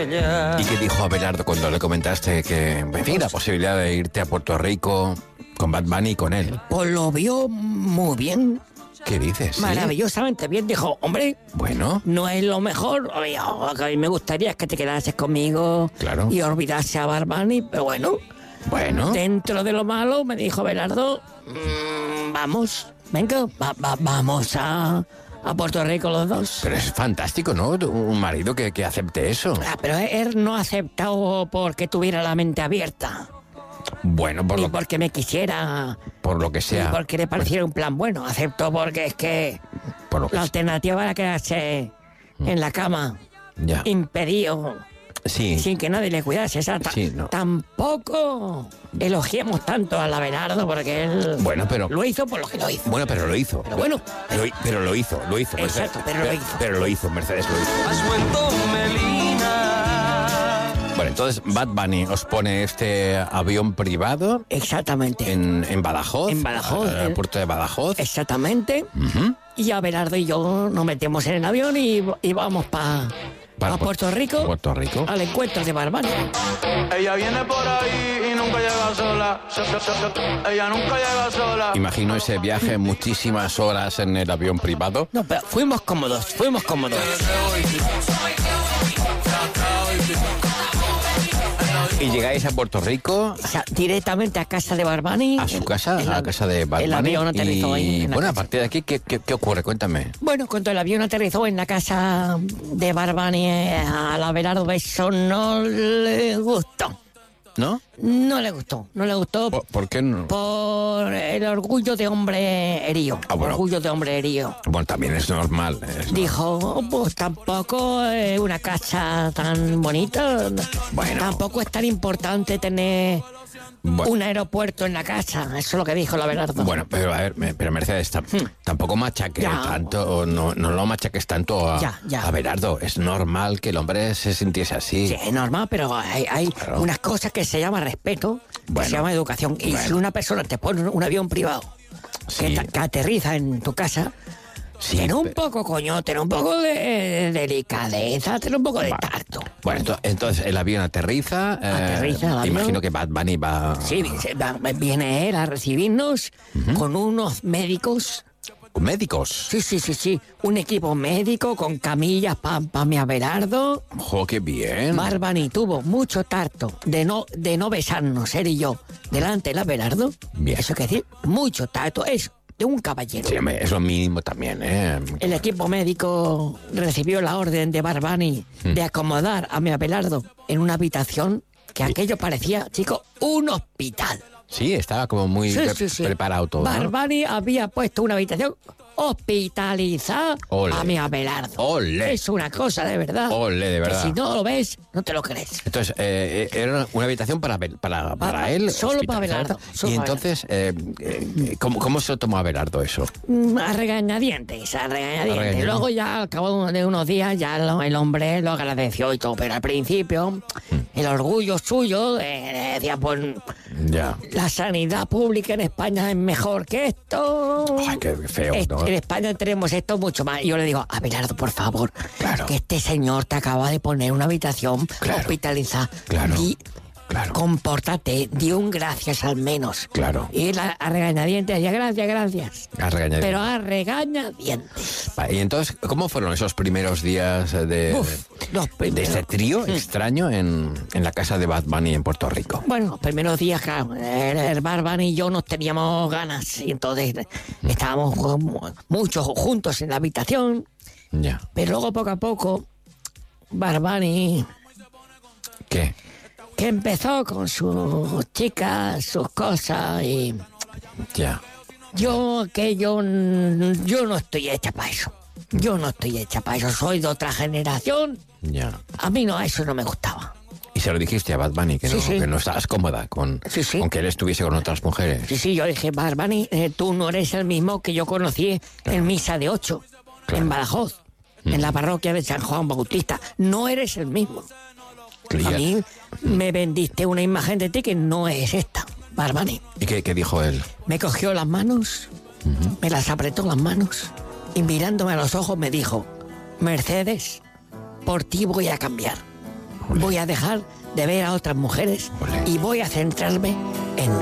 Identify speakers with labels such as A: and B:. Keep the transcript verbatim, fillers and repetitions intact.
A: ¿Y qué dijo Abelardo cuando le comentaste que, en fin, la posibilidad de irte a Puerto Rico con Bad Bunny y con él?
B: Pues lo vio muy bien.
A: ¿Qué dices? ¿Sí?
B: Maravillosamente bien. Dijo, hombre,
A: bueno,
B: no es lo mejor. Oye, lo que a mí me gustaría es que te quedases conmigo,
A: claro,
B: y olvidase a Bad Bunny, pero bueno,
A: bueno,
B: dentro de lo malo, me dijo Abelardo, mmm, vamos, venga, va, va, vamos a... a Puerto Rico los dos.
A: Pero es fantástico, ¿no? Un marido que, que acepte eso.
B: Ah, pero él no ha aceptado porque tuviera la mente abierta.
A: Bueno, por
B: ni
A: lo,
B: porque me quisiera.
A: Por lo que sea.
B: Ni porque le pareciera un plan bueno. Aceptó porque es que,
A: por lo que
B: la
A: sea.
B: alternativa era quedarse mm. en la cama.
A: Ya.
B: Impedido.
A: Sí.
B: Sin que nadie le cuidase. O sea,
A: sí, no.
B: Tampoco elogiemos tanto al Abelardo porque él
A: bueno, pero,
B: lo hizo por lo que lo hizo.
A: Bueno, pero lo hizo.
B: Pero bueno.
A: Lo, pero lo hizo, lo hizo.
B: Exacto,
A: Mercedes,
B: pero,
A: pero
B: lo hizo.
A: Pero lo hizo, Mercedes lo hizo.
C: Has vuelto, Melina.
A: Bueno, entonces Bad Bunny os pone este avión privado.
B: Exactamente.
A: En, en Badajoz.
B: En Badajoz.
A: Al aeropuerto de Badajoz.
B: Exactamente.
A: Uh-huh.
B: Y Abelardo y yo nos metemos en el avión y, y vamos para...
A: Para
B: a Puerto Rico,
A: Puerto Rico,
B: al encuentro de Bad Bunny.
C: Ella viene por ahí y nunca llega sola. Ella nunca llega sola.
A: Imagino ese viaje, muchísimas horas en el avión privado.
B: No, pero fuimos cómodos, fuimos cómodos.
A: Y llegáis a Puerto Rico.
B: O sea, directamente a casa de Bad Bunny.
A: A su casa,
B: el,
A: a la casa de Bad Bunny.
B: El avión aterrizó
A: y,
B: ahí.
A: Y bueno, a partir de aquí, ¿qué, qué, ¿qué ocurre? Cuéntame.
B: Bueno, cuando el avión aterrizó en la casa de Bad Bunny, a Abelardo eso no le gustó.
A: ¿No?
B: No le gustó, no le gustó.
A: ¿Por, ¿por qué no?
B: Por el orgullo de hombre herido.
A: Ah, bueno.
B: Orgullo de hombre herido.
A: Bueno, también es normal. Es
B: Dijo, oh, pues tampoco es una casa tan bonita.
A: Bueno.
B: Tampoco es tan importante tener bueno. un aeropuerto en la casa. Eso es lo que dijo la Abelardo.
A: Bueno, pero a ver, pero Mercedes, tam, hmm. tampoco machaques ya. tanto, no, no lo machaques tanto a,
B: ya, ya.
A: a Abelardo. Es normal que el hombre se sintiese así.
B: Sí, es normal, pero hay, hay claro. unas cosas que se llama respeto, bueno. que se llama educación. Y bueno. si una persona te pone un avión privado sí. que, que aterriza en tu casa, sí, ten un pero... poco, coño, ten un poco de, de delicadeza, ten un poco de
A: vale.
B: tacto.
A: Bueno, ento- entonces el avión aterriza.
B: Aterriza
A: eh,
B: el avión.
A: Imagino que Bad Bunny va...
B: Sí, viene él a recibirnos uh-huh. con unos médicos.
A: ¿Con médicos?
B: Sí, sí, sí, sí. Un equipo médico con camillas para pa mi Abelardo.
A: ¡Jo, qué bien!
B: Bad Bunny tuvo mucho tacto de no, de no besarnos, él y yo, delante del Abelardo.
A: Bien.
B: Eso quiere decir, mucho tacto. Es de un caballero.
A: Sí, es lo mínimo también, ¿eh?
B: El equipo médico recibió la orden de Bad Bunny hmm. de acomodar a mi Abelardo en una habitación que sí. aquello parecía, chico, un hospital.
A: Sí, estaba como muy
B: sí,
A: pre-
B: sí, sí.
A: preparado todo,
B: Bad
A: ¿no?
B: Bunny había puesto una habitación hospitalizada
A: Ole.
B: a mi Abelardo.
A: Ole.
B: Es una cosa de verdad.
A: Ole, de verdad.
B: Que si no lo ves, no te lo crees.
A: Entonces, eh, era una habitación para, para, para, para él.
B: Solo para Abelardo.
A: Y entonces, eh, eh, ¿cómo, ¿cómo se lo tomó Abelardo eso?
B: A regañadientes, a regañadientes.
A: A regañadientes.
B: Luego ya, al cabo de unos días, ya lo, el hombre lo agradeció y todo. Pero al principio, mm. el orgullo suyo eh, decía, pues,
A: ya.
B: la sanidad pública en España es mejor que esto.
A: Ay, qué feo,
B: es,
A: ¿no?
B: En España tenemos esto mucho más. Y yo le digo, Abelardo, por favor,
A: claro.
B: que este señor te acaba de poner una habitación
A: claro.
B: hospitalizada.
A: Claro.
B: Y
A: claro.
B: compórtate, di un gracias al menos.
A: Claro.
B: Y él a, a regañadientes decía, gracias, gracias.
A: A regañadientes.
B: Pero a regañadientes.
A: Y entonces, ¿cómo fueron esos primeros días de,
B: Uf, los primeros.
A: de este trío extraño en, en la casa de Bad Bunny en Puerto Rico?
B: Bueno, los primeros días, claro, el, el Bad Bunny y yo nos teníamos ganas. Y entonces mm. estábamos muchos juntos en la habitación.
A: Ya.
B: Pero luego, poco a poco, Bad Bunny...
A: ¿Qué?
B: Que empezó con sus chicas, sus cosas y...
A: Ya.
B: Yo, que yo, yo no estoy hecha para eso. Yo no estoy hecha para eso. Soy de otra generación.
A: Ya.
B: A mí no, eso no me gustaba.
A: ¿Y se lo dijiste a Bad Bunny que, sí, no,
B: sí.
A: que no estabas cómoda con,
B: sí, sí.
A: con que él estuviese con otras mujeres?
B: Sí, sí, yo dije, Bad Bunny, eh, tú no eres el mismo que yo conocí claro. en Misa de Ocho, claro. en Badajoz, mm. en la parroquia de San Juan Bautista. No eres el mismo.
A: Claro.
B: A mí me vendiste una imagen de ti que no es esta, Bad Bunny.
A: ¿Y qué, qué dijo él?
B: Me cogió las manos, uh-huh. me las apretó las manos y mirándome a los ojos me dijo, Mercedes, por ti voy a cambiar. voy a dejar de ver a otras mujeres y voy a centrarme en